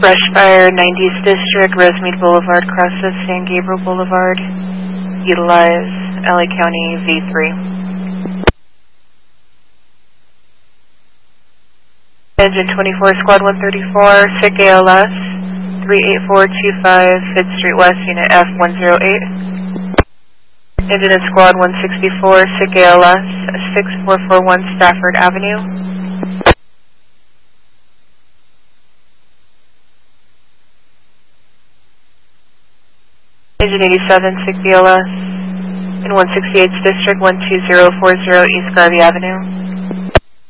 Brush fire, 90s District, Rosemead Boulevard, crosses San Gabriel Boulevard. Utilize LA County V3. Engine 24, Squad 134, SIC ALS, 38425, Fifth Street West, Unit F108. Engine at Squad 164, SIC ALS, 6441 Stafford Avenue. Engine 87, SIC BLS, in 168th District, 12040 East Garvey Avenue.